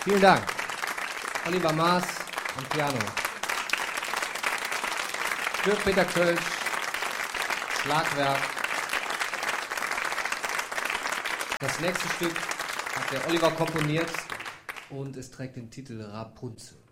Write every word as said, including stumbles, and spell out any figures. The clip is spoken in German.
Vielen Dank. Oliver Maas am Piano. Für Peter Kölsch, Schlagwerk. Das nächste Stück hat der Oliver komponiert und es trägt den Titel Rapunzel.